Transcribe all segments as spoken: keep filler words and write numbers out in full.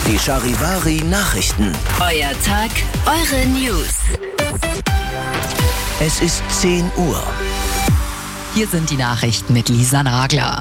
Die Charivari Nachrichten. Euer Tag, eure News. Es ist zehn Uhr. Hier sind die Nachrichten mit Lisa Nagler.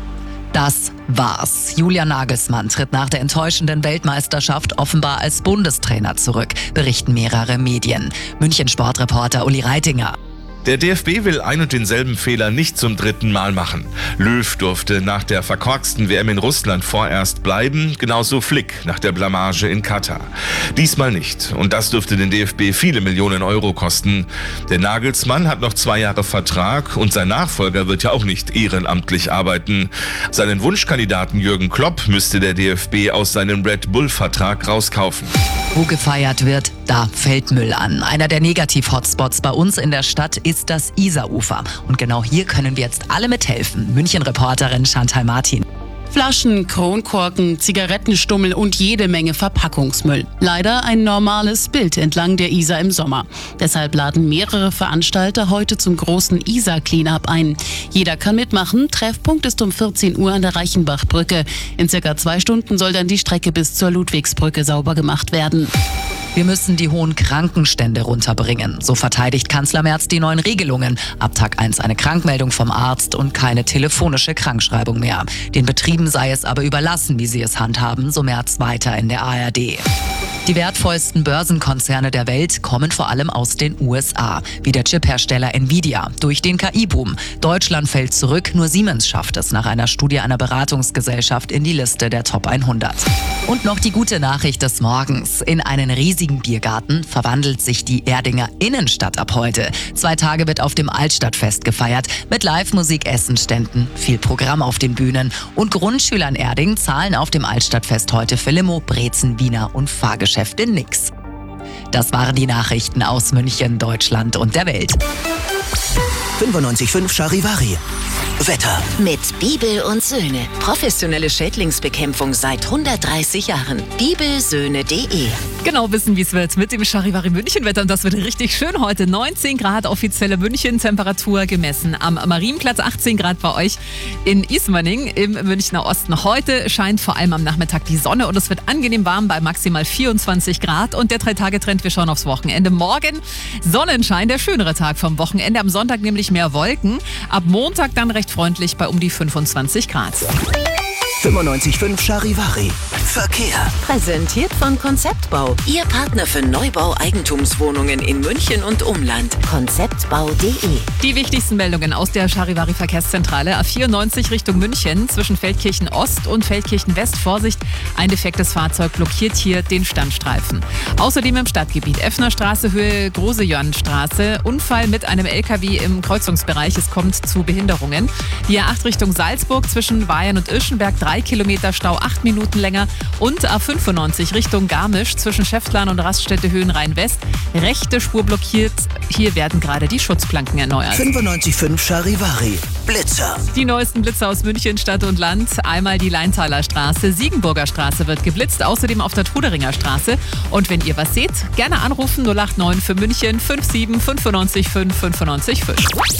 Das war's. Julian Nagelsmann tritt nach der enttäuschenden Weltmeisterschaft offenbar als Bundestrainer zurück, berichten mehrere Medien. München-Sportreporter Uli Reitinger. Der D F B will ein und denselben Fehler nicht zum dritten Mal machen. Löw durfte nach der verkorksten W M in Russland vorerst bleiben, genauso Flick nach der Blamage in Katar. Diesmal nicht. Und das dürfte den D F B viele Millionen Euro kosten. Der Nagelsmann hat noch zwei Jahre Vertrag und sein Nachfolger wird ja auch nicht ehrenamtlich arbeiten. Seinen Wunschkandidaten Jürgen Klopp müsste der D F B aus seinem Red Bull-Vertrag rauskaufen. Wo gefeiert wird, da fällt Müll an. Einer der Negativ-Hotspots bei uns in der Stadt ist das Isarufer. Und genau hier können wir jetzt alle mithelfen. München-Reporterin Chantal Martin. Flaschen, Kronkorken, Zigarettenstummel und jede Menge Verpackungsmüll. Leider ein normales Bild entlang der Isar im Sommer. Deshalb laden mehrere Veranstalter heute zum großen Isar-Cleanup ein. Jeder kann mitmachen. Treffpunkt ist um vierzehn Uhr an der Reichenbachbrücke. In circa zwei Stunden soll dann die Strecke bis zur Ludwigsbrücke sauber gemacht werden. Wir müssen die hohen Krankenstände runterbringen. So verteidigt Kanzler Merz die neuen Regelungen. Ab Tag eins eine Krankmeldung vom Arzt und keine telefonische Krankschreibung mehr. Den Betrieben sei es aber überlassen, wie sie es handhaben, so Merz weiter in der A R D. Die wertvollsten Börsenkonzerne der Welt kommen vor allem aus den U S A, wie der Chiphersteller Nvidia, durch den K I-Boom. Deutschland fällt zurück, nur Siemens schafft es nach einer Studie einer Beratungsgesellschaft in die Liste der Top hundert. Und noch die gute Nachricht des Morgens. In einen riesigen Biergarten verwandelt sich die Erdinger Innenstadt ab heute. Zwei Tage wird auf dem Altstadtfest gefeiert, mit Live-Musik, Essenständen, viel Programm auf den Bühnen. Und Grundschüler in Erding zahlen auf dem Altstadtfest heute für Limo, Brezen, Wiener und Fahrgeschäfte in nix. Das waren die Nachrichten aus München, Deutschland und der Welt. fünfundneunzig Komma fünf Charivari. Wetter. Mit Bibel und Söhne. Professionelle Schädlingsbekämpfung seit hundertdreißig Jahren. bibelsöhne punkt de. Genau wissen, wie es wird mit dem Charivari München-Wetter. Und das wird richtig schön heute. neunzehn Grad offizielle München-Temperatur gemessen. Am Marienplatz achtzehn Grad bei euch in Ismaning im Münchner Osten. Heute scheint vor allem am Nachmittag die Sonne und es wird angenehm warm bei maximal vierundzwanzig Grad. Und der Drei-Tage-Trend, wir schauen aufs Wochenende. Morgen Sonnenschein, der schönere Tag vom Wochenende. Am Sonntag nämlich mehr Wolken. Ab Montag dann recht freundlich bei um die fünfundzwanzig Grad. fünfundneunzig Komma fünf Charivari. Verkehr. Präsentiert von Konzeptbau. Ihr Partner für Neubau-Eigentumswohnungen in München und Umland. konzeptbau punkt de. Die wichtigsten Meldungen aus der Charivari Verkehrszentrale. A vierundneunzig Richtung München zwischen Feldkirchen Ost und Feldkirchen West. Vorsicht, ein defektes Fahrzeug blockiert hier den Standstreifen. Außerdem im Stadtgebiet Effnerstraße, Höhe Große-Jörnstraße. Unfall mit einem L K W im Kreuzungsbereich. Es kommt zu Behinderungen. Die A acht Richtung Salzburg zwischen Bayern und Irschenberg. Drei Kilometer Stau, acht Minuten länger. Und A fünfundneunzig Richtung Garmisch zwischen Schäftlern und Raststätte Höhenrhein-West. Rechte Spur blockiert. Hier werden gerade die Schutzplanken erneuert. fünfundneunzig Komma fünf Charivari. Blitzer. Die neuesten Blitzer aus München, Stadt und Land. Einmal die Leintaler Straße, Siegenburger Straße wird geblitzt. Außerdem auf der Truderinger Straße. Und wenn ihr was seht, gerne anrufen null acht neun für München fünf sieben fünfundneunzig fünf fünfundneunzig fünf.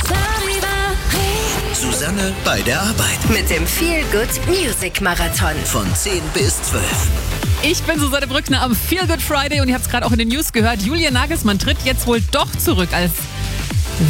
Susanne bei der Arbeit. Mit dem Feel Good Music Marathon. Von zehn bis zwölf. Ich bin Susanne Brückner am Feel Good Friday und ihr habt es gerade auch in den News gehört. Julian Nagelsmann tritt jetzt wohl doch zurück als